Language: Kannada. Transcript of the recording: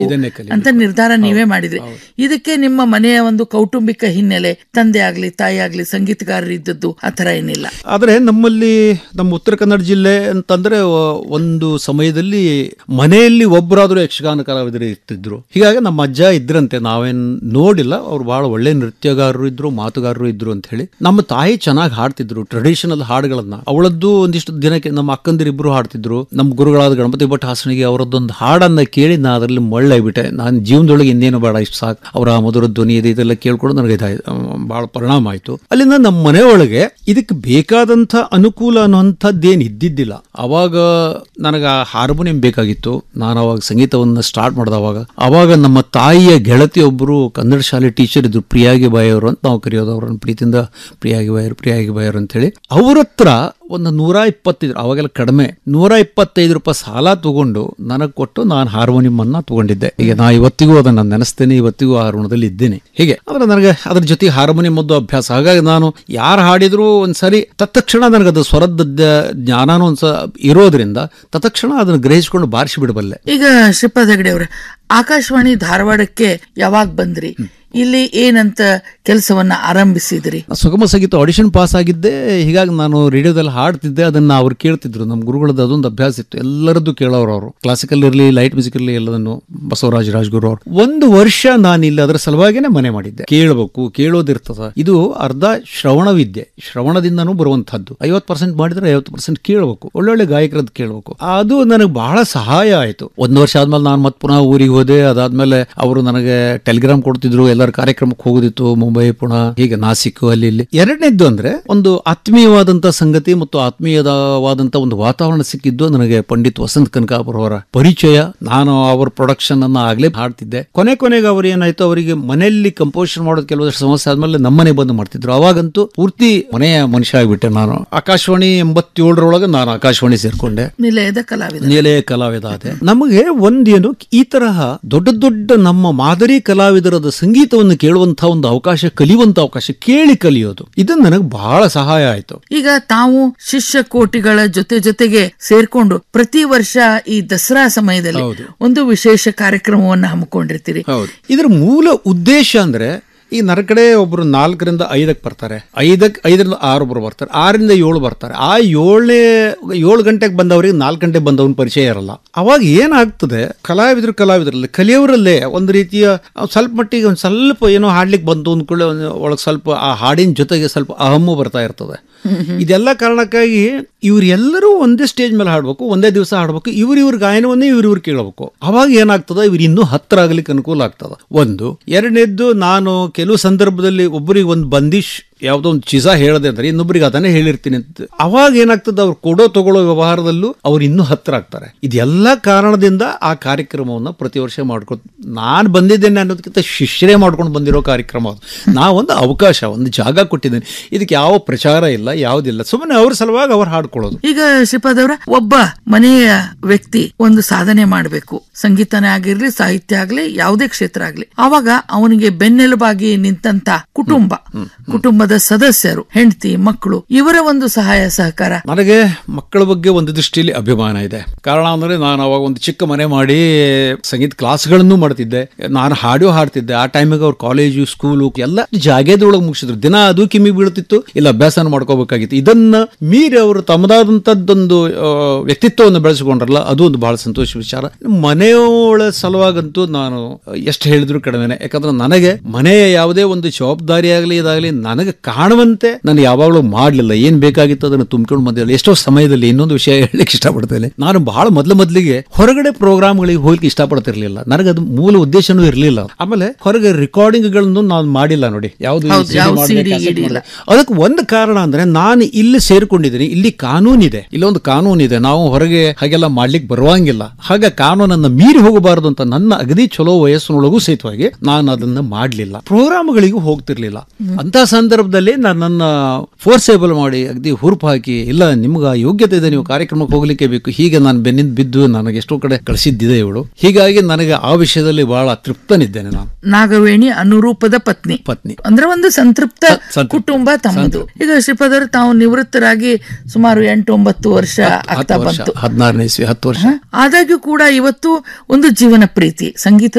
ಅಂತ ನಿರ್ಧಾರ ನೀವೇ ಮಾಡಿದ್ರಿ. ಇದಕ್ಕೆ ನಿಮ್ಮ ಮನೆಯ ಒಂದು ಕೌಟುಂಬಿಕ ಹಿನ್ನೆಲೆ, ತಂದೆ ಆಗ್ಲಿ ತಾಯಿ ಆಗ್ಲಿ ಸಂಗೀತಗಾರರು ಇದ್ದದ್ದು ಆತರ ಏನಿಲ್ಲ. ಆದ್ರೆ ನಮ್ಮಲ್ಲಿ ನಮ್ಮ ಉತ್ತರ ಕನ್ನಡ ಜಿಲ್ಲೆ ಅಂತಂದ್ರೆ ಒಂದು ಸಮಯದಲ್ಲಿ ಮನೆಯಲ್ಲಿ ಒಬ್ಬರಾದ್ರೂ ಯಕ್ಷಗಾನ ಕಲಾವಿದರು ಇರ್ತಿದ್ರು. ಹೀಗಾಗಿ ನಮ್ಮ ಅಜ್ಜ ಇದ್ರಂತೆ, ನಾವೇನ್ ನೋಡಿಲ್ಲ. ಅವ್ರು ಬಹಳ ಒಳ್ಳೆ ನೃತ್ಯಗಾರರು ಇದ್ರು, ಮಾತುಗಾರರು ಇದ್ರು ಅಂತ ಹೇಳಿ. ನಮ್ಮ ತಾಯಿ ಚೆನ್ನಾಗಿ ಹಾಡ್ತಿದ್ರು ಟ್ರೆಡಿಷನಲ್ ಹಾಡುಗಳನ್ನ. ಅವಳದ್ದು ಒಂದಿಷ್ಟು ದಿನಕ್ಕೆ ನಮ್ಮ ಅಕ್ಕಂದಿರಿಬ್ರು ಹಾಡ್ತಿದ್ರು. ನಮ್ಮ ಗುರುಗಳಾದ ಗಣಪತಿ ಭಟ್ ಹಾಸನಿಗೆ ಅವರದ್ದೊಂದು ಹಾಡನ್ನ ಕೇಳಿ ನಾ ಅದರಲ್ಲಿ ಮಳ್ಳಾಗ್ಬಿಟ್ಟೆ. ನಾನು ಜೀವನದೊಳಗೆ ಇನ್ನೇನು ಬೇಡ, ಇಷ್ಟು ಸಾಕು, ಅವರ ಮಧುರ ಧ್ವನಿ ಇದೆಲ್ಲ ಕೇಳ್ಕೊಂಡು ನನಗೆ ಬಹಳ ಪರಿಣಾಮ ಆಯ್ತು. ಅಲ್ಲಿಂದ ನಮ್ಮ ಮನೆಯೊಳಗೆ ಇದಕ್ಕೆ ಬೇಕಾದಂತ ಅನುಕೂಲ ಅನ್ನುವಂಥದ್ದೇನು ಇದ್ದಿದ್ದಿಲ್ಲ. ಅವಾಗ ನನಗೆ ಹಾರ್ಮೋನಿಯಂ ಬೇಕಾಗಿತ್ತು. ನಾನು ಅವಾಗ ಸಂಗೀತವನ್ನ ಸ್ಟಾರ್ಟ್ ಮಾಡಿದವಾಗ ಅವಾಗ ನಮ್ಮ ತಾಯಿಯ ಗೆಳತಿ ಒಬ್ಬರು ಕನ್ನಡ ಶಾಲೆ ಟೀಚರ್ ಇದ್ರು, ಪ್ರಿಯಾಗಿ ಬಾಯಿ ಅವರು ಅಂತ ನಾವು ಕರೆಯೋದು. ಅವ್ರನ್ನ ಪ್ರೀತಿಯಿಂದ ಪ್ರಿಯಾಗಿ ಬಾಯರು ಅಂತ ಹೇಳಿ. ಅವ್ರ ಹತ್ರ ಒಂದು 125, ಅವಾಗೆಲ್ಲ ಕಡಿಮೆ, 125 ರೂಪಾಯಿ ಸಾಲ ತಗೊಂಡು ನನಗೆ ಕೊಟ್ಟು ನಾನು ಹಾರ್ಮೋನಿಯಂ ಅನ್ನ ತಗೊಂಡಿದ್ದೆ. ಈಗ ನಾ ಇವತ್ತಿಗೂ ಅದನ್ನ ನೆನೆಸ್ತೇನೆ, ಇವತ್ತಿಗೂ ಆ ಋಣದಲ್ಲಿ ಇದ್ದೇನೆ. ಹೀಗೆ ಅಂದ್ರೆ ನನಗೆ ಅದ್ರ ಜೊತೆ ಹಾರ್ಮೋನಿಯಂ ಒಂದು ಅಭ್ಯಾಸ. ಹಾಗಾಗಿ ನಾನು ಯಾರು ಹಾಡಿದ್ರು ಒಂದ್ಸರಿ ತತ್ಕ್ಷಣ ನನಗದು ಸ್ವರದ ಜ್ಞಾನನೂ ಇರೋದ್ರಿಂದ ತತ್ಕ್ಷಣ ಅದನ್ನು ಗ್ರಹಿಸಿಕೊಂಡು ಬಾರಿಸಿ ಬಿಡಬಲ್ಲೆ. ಈಗ ಶ್ರೀಪಾದ್ ಹೆಗಡೆ ಅವರ ಆಕಾಶವಾಣಿ ಧಾರವಾಡಕ್ಕೆ ಯಾವಾಗ ಬಂದ್ರಿ? ಇಲ್ಲಿ ಏನಂತ ಕೆಲಸವನ್ನ ಆರಂಭಿಸಿದ್ರಿ? ಸುಗಮ ಸಂಗೀತ ಆಡಿಷನ್ ಪಾಸ್ ಆಗಿದ್ದೆ. ಹೀಗಾಗಿ ನಾನು ರೇಡಿಯೋದಲ್ಲಿ ಹಾಡ್ತಿದ್ದೆ. ಅದನ್ನ ಅವ್ರು ಕೇಳ್ತಿದ್ರು. ನಮ್ಮ ಗುರುಗಳದ್ದು ಅದೊಂದು ಅಭ್ಯಾಸ ಇತ್ತು, ಎಲ್ಲರದ್ದು ಕೇಳೋರು. ಅವರು ಕ್ಲಾಸಿಕಲ್ ಇರಲಿ, ಲೈಟ್ ಮ್ಯೂಸಿಕ್ ಇರಲಿ, ಎಲ್ಲದನ್ನು ಬಸವರಾಜ್ ರಾಜ್ಗುರು ಅವರು. ಒಂದು ವರ್ಷ ನಾನು ಇಲ್ಲಿ ಅದರ ಸಲುವಾಗಿನೇ ಮನೆ ಮಾಡಿದ್ದೆ. ಕೇಳಬೇಕು, ಕೇಳೋದಿರ್ತದ. ಇದು ಅರ್ಧ ಶ್ರವಣ ವಿದ್ಯೆ, ಶ್ರವಣದಿಂದನೂ ಬರುವಂತಹದ್ದು. 50% ಮಾಡಿದ್ರೆ 50% ಕೇಳಬೇಕು, ಒಳ್ಳೊಳ್ಳೆ ಗಾಯಕರದ್ದು ಕೇಳಬೇಕು. ಅದು ನನಗೆ ಬಹಳ ಸಹಾಯ ಆಯ್ತು. ಒಂದು ವರ್ಷ ಆದ್ಮೇಲೆ ನಾನು ಮತ್ತೆ ಪುನಃ ಊರಿಗೆ ಹೋದೆ. ಅದಾದ್ಮೇಲೆ ಅವರು ನನಗೆ ಟೆಲಿಗ್ರಾಮ್ ಕೊಡ್ತಿದ್ರು, ಎಲ್ಲರ ಕಾರ್ಯಕ್ರಮಕ್ಕೆ ಹೋಗೋದಿತ್ತು, ಮುಂಬೈ, ಪುಣೆ, ಹೀಗೆ ನಾಸಿಕ್, ಅಲ್ಲಿ ಇಲ್ಲಿ. ಎರಡನೇದ್ದು ಅಂದ್ರೆ ಒಂದು ಆತ್ಮೀಯವಾದಂತ ಸಂಗತಿ ಮತ್ತು ಆತ್ಮೀಯವಾದಂತ ಒಂದು ವಾತಾವರಣ ಸಿಕ್ಕಿದ್ದು ನನಗೆ ಪಂಡಿತ್ ವಸಂತ್ ಕನಕಾಪುರ ಅವರ ಪರಿಚಯ. ನಾನು ಅವರ ಪ್ರೊಡಕ್ಷನ್ ಅನ್ನ ಆಗ್ಲೇ ಹಾಡ್ತಿದ್ದೆ. ಕೊನೆಗೆ ಅವ್ರು ಏನಾಯ್ತು, ಅವರಿಗೆ ಮನೆಯಲ್ಲಿ ಕಂಪೋಸಿಷನ್ ಮಾಡೋದು ಕೆಲವಷ್ಟು ಸಮಸ್ಯೆ ಆದ್ಮೇಲೆ ನಮ್ಮನೆ ಬಂದು ಮಾಡ್ತಿದ್ರು. ಅವಾಗಂತೂ ಪೂರ್ತಿ ಮನೆಯ ಮನುಷ್ಯ ಆಗ್ಬಿಟ್ಟೆ ನಾನು. ಆಕಾಶವಾಣಿ 87ರೊಳಗೆ ನಾನು ಆಕಾಶವಾಣಿ ಸೇರ್ಕೊಂಡೆ, ನಿಲಯ ಕಲಾವಿದ ಆದೆ. ನಮಗೆ ಒಂದೇನು, ಈ ತರಹ ದೊಡ್ಡ ದೊಡ್ಡ ನಮ್ಮ ಮಾದರಿ ಕಲಾವಿದರದ ಸಂಗೀತವನ್ನು ಕೇಳುವಂತಹ ಒಂದು ಅವಕಾಶ, ಕಲಿಯುವಂತ ಅವಕಾಶ, ಕಲಿಯೋದು, ಇದು ನನಗೆ ಬಹಳ ಸಹಾಯ ಆಯ್ತು. ಈಗ ತಾವು ಶಿಷ್ಯ ಕೋಟಿಗಳ ಜೊತೆಗೆ ಸೇರ್ಕೊಂಡು ಪ್ರತಿ ವರ್ಷ ಈ ದಸರಾ ಸಮಯದಲ್ಲಿ ಒಂದು ವಿಶೇಷ ಕಾರ್ಯಕ್ರಮವನ್ನು ಹಮ್ಮಿಕೊಂಡಿರ್ತೀರಿ. ಇದರ ಮೂಲ ಉದ್ದೇಶ ಅಂದ್ರೆ, ಈ ನರ ಕಡೆ ಒಬ್ರು 4ರಿಂದ 5 ಬರ್ತಾರೆ, 5ರಿಂದ 6 ಬರ್ತಾರೆ, 6ರಿಂದ 7 ಬರ್ತಾರೆ. ಆ 7 ಗಂಟೆಗೆ ಬಂದವರಿಗೆ 4 ಗಂಟೆಗೆ ಬಂದವನ ಪರಿಚಯ ಇರಲ್ಲ. ಅವಾಗ ಏನಾಗ್ತದೆ, ಕಲಾವಿದರಲ್ಲಿ ಕಲಿಯೋರಲ್ಲೇ ಒಂದು ರೀತಿಯ ಸ್ವಲ್ಪ ಮಟ್ಟಿಗೆ ಒಂದು ಸ್ವಲ್ಪ ಏನೋ ಹಾಡ್ಲಿಕ್ಕೆ ಬಂತು ಅಂದ್ಕೊಳ್ಳಿ, ಒಳಗೆ ಸ್ವಲ್ಪ ಆ ಹಾಡಿನ ಜೊತೆಗೆ ಸ್ವಲ್ಪ ಅಹಮ್ಮು ಬರ್ತಾ ಇರ್ತದೆ. ಇದೆಲ್ಲ ಕಾರಣಕ್ಕಾಗಿ ಇವರೆಲ್ಲರೂ ಒಂದೇ ಸ್ಟೇಜ್ ಮೇಲೆ ಹಾಡ್ಬೇಕು, ಒಂದೇ ದಿವಸ ಹಾಡ್ಬೇಕು, ಇವ್ರ ಗಾಯನವನ್ನೇ ಇವ್ರು ಕೇಳಬೇಕು. ಅವಾಗ ಏನಾಗ್ತದ, ಇವ್ರು ಇನ್ನೂ ಹತ್ರ ಆಗ್ಲಿಕ್ಕೆ ಅನುಕೂಲ ಆಗ್ತದ. ಒಂದು. ಎರಡನೇದ್ದು, ನಾನು ಕೆಲವು ಸಂದರ್ಭದಲ್ಲಿ ಒಬ್ಬರಿಗೆ ಒಂದು ಬಂದಿಶ್ ಯಾವುದೋ ಒಂದು ಚೀಸ ಹೇಳದೆ ಅಂದ್ರೆ ಇನ್ನೊಬ್ಬರಿಗೆ ಅದನ್ನೇ ಹೇಳಿರ್ತೀನಿ ಅಂತ. ಅವಾಗ ಏನಾಗ್ತದೆ, ಅವ್ರು ಕೊಡೋ ತಗೊಳ್ಳೋ ವ್ಯವಹಾರದಲ್ಲೂ ಅವ್ರು ಇನ್ನೂ ಹತ್ರ ಆಗ್ತಾರೆ. ಇದೆಲ್ಲ ಕಾರಣದಿಂದ ಆ ಕಾರ್ಯಕ್ರಮವನ್ನು ಪ್ರತಿ ವರ್ಷ ಮಾಡ್ಕೊಂಡು, ನಾನು ಬಂದಿದ್ದೇನೆ ಅನ್ನೋದಕ್ಕಿಂತ ಶಿಷ್ಯರೇ ಮಾಡ್ಕೊಂಡು ಬಂದಿರೋ ಕಾರ್ಯಕ್ರಮ ಅದು. ನಾವೊಂದು ಅವಕಾಶ, ಒಂದು ಜಾಗ ಕೊಟ್ಟಿದ್ದೇನೆ. ಇದಕ್ಕೆ ಯಾವ ಪ್ರಚಾರ ಇಲ್ಲ, ಯಾವುದಿಲ್ಲ, ಸುಮ್ಮನೆ ಅವ್ರ ಸಲುವಾಗಿ ಅವ್ರು ಹಾಡ್ಕೊಳ್ಳೋದು. ಈಗ ಶ್ರೀಪಾದ್ ಅವರ, ಒಬ್ಬ ಮನೆಯ ವ್ಯಕ್ತಿ ಒಂದು ಸಾಧನೆ ಮಾಡಬೇಕು, ಸಂಗೀತನೇ ಆಗಿರ್ಲಿ, ಸಾಹಿತ್ಯ ಆಗ್ಲಿ, ಯಾವುದೇ ಕ್ಷೇತ್ರ ಆಗ್ಲಿ, ಆವಾಗ ಅವನಿಗೆ ಬೆನ್ನೆಲುಬಾಗಿ ನಿಂತಂತ ಕುಟುಂಬದ ಸದಸ್ಯರು, ಹೆಂಡತಿ, ಮಕ್ಕಳು, ಇವರ ಒಂದು ಸಹಾಯ ಸಹಕಾರ. ನನಗೆ ಮಕ್ಕಳ ಬಗ್ಗೆ ಒಂದು ದೃಷ್ಟಿಯಲ್ಲಿ ಅಭಿಮಾನ ಇದೆ. ಕಾರಣ ಅಂದ್ರೆ, ನಾನು ಅವಾಗ ಒಂದು ಚಿಕ್ಕ ಮನೆ ಮಾಡಿ ಸಂಗೀತ ಕ್ಲಾಸ್ಗಳನ್ನು ಮಾಡ್ತಿದ್ದೆ. ನಾನು ಹಾಡ್ತಿದ್ದೆ. ಆ ಟೈಮಿಗೆ ಅವ್ರ ಕಾಲೇಜು, ಸ್ಕೂಲು ಎಲ್ಲ ಜಾಗದೊಳಗೆ ಮುಗಿಸಿದ್ರು. ದಿನ ಅದು ಕಿಮ್ಮಿ ಬೀಳ್ತಿತ್ತು, ಇಲ್ಲ ಅಭ್ಯಾಸ ಮಾಡ್ಕೋಬೇಕಾಗಿತ್ತು. ಇದನ್ನ ಮೀರಿ ಅವರು ತಮ್ಮದಾದಂತದ್ದೊಂದು ವ್ಯಕ್ತಿತ್ವವನ್ನು ಬೆಳೆಸಿಕೊಂಡ್ರಲ್ಲ, ಅದು ಒಂದು ಬಹಳ ಸಂತೋಷ ವಿಚಾರ. ಮನೆಯೊಳ ಸಲುವಾಗಂತೂ ನಾನು ಎಷ್ಟು ಹೇಳಿದ್ರು ಕಡಿಮೆನೆ. ಯಾಕಂದ್ರೆ ನನಗೆ ಮನೆಯ ಯಾವುದೇ ಒಂದು ಜವಾಬ್ದಾರಿ ಆಗಲಿ ಇದಾಗಲಿ ನನಗೆ ಕಾಣುವಂತೆ ನಾನು ಯಾವಾಗಲೂ ಮಾಡಲಿಲ್ಲ. ಏನ್ ಬೇಕಾಗಿತ್ತು ಅದನ್ನು ತುಂಬಿಕೊಂಡು ಬಂದಿಲ್ಲ. ಎಷ್ಟೋ ಸಮಯದಲ್ಲಿ ಇನ್ನೊಂದು ವಿಷಯ ಹೇಳಲಿಕ್ಕೆ ಇಷ್ಟಪಡ್ತೇನೆ. ನಾನು ಬಹಳ ಮೊದಲಿಗೆ ಹೊರಗಡೆ ಪ್ರೋಗ್ರಾಮ್ಗಳಿಗೆ ಹೋಗ್ಲಿಕ್ಕೆ ಇಷ್ಟಪಡ್ತಿರ್ಲಿಲ್ಲ. ನನಗದು ಮೂಲ ಉದ್ದೇಶನೂ ಇರಲಿಲ್ಲ. ಆಮೇಲೆ ಹೊರಗೆ ರೆಕಾರ್ಡಿಂಗ್ಗಳನ್ನು ನಾನು ಮಾಡಿಲ್ಲ ನೋಡಿ, ಯಾವ್ದು. ಅದಕ್ಕೆ ಒಂದು ಕಾರಣ ಅಂದ್ರೆ, ನಾನು ಇಲ್ಲಿ ಸೇರ್ಕೊಂಡಿದ್ದೀನಿ, ಇಲ್ಲಿ ಕಾನೂನಿದೆ, ಇಲ್ಲೊಂದು ಕಾನೂನಿದೆ, ನಾವು ಹೊರಗೆ ಹಾಗೆಲ್ಲ ಮಾಡ್ಲಿಕ್ಕೆ ಬರುವಂಗಿಲ್ಲ. ಹಾಗೆ ಕಾನೂನನ್ನ ಮೀರಿ ಹೋಗಬಾರದು ಅಂತ ನನ್ನ ಅಗದಿ ಚಲೋ ವಯಸ್ಸಿನೊಳಗೂ ಸಹಿತವಾಗಿ ನಾನು ಅದನ್ನ ಮಾಡ್ಲಿಲ್ಲ. ಪ್ರೋಗ್ರಾಮ್ಗಳಿಗೂ ಹೋಗ್ತಿರ್ಲಿಲ್ಲ. ಅಂತ ಸಂದರ್ಭದಲ್ಲಿ ಸಂದರ್ಭದಲ್ಲಿ ನನ್ನನ್ನ ಫೋರ್ಸೇಬಲ್ ಮಾಡಿ ಅಗದಿ ಹುರುಪು ಹಾಕಿ, ಇಲ್ಲ ನಿಮ್ಗೆ ಯೋಗ್ಯತೆ ಇದೆ, ನೀವು ಕಾರ್ಯಕ್ರಮಕ್ಕೆ ಹೋಗ್ಲಿಕ್ಕೆ ಬೇಕು, ಹೀಗೆ ನಾನು ಬೆನ್ನಿಂದ ಬಿದ್ದು ನನಗೆ ಎಷ್ಟೋ ಕಡೆ ಕಳಿಸಿದ್ದಿದೆ ಇವಳು. ಹೀಗಾಗಿ ನನಗೆ ಆ ವಿಷಯದಲ್ಲಿ ಬಹಳ ತೃಪ್ತನಿದ್ದೇನೆ. ನಾನು ನಾಗವೇಣಿ ಅನುರೂಪದ ಪತ್ನಿ ಅಂದ್ರೆ ಒಂದು ಸಂತೃಪ್ತ ಕುಟುಂಬ ತಮ್ಮದು. ಈಗ ಶ್ರೀಪಾದವರು ತಾವು ನಿವೃತ್ತರಾಗಿ ಸುಮಾರು 8-9 ವರ್ಷ ಆಗ್ತಾ ಬಂತು. 16ನೇ ಇಸ್ವಿ 10 ವರ್ಷ ಆದಾಗ್ಯೂ ಕೂಡ ಇವತ್ತು ಒಂದು ಜೀವನ ಪ್ರೀತಿ, ಸಂಗೀತ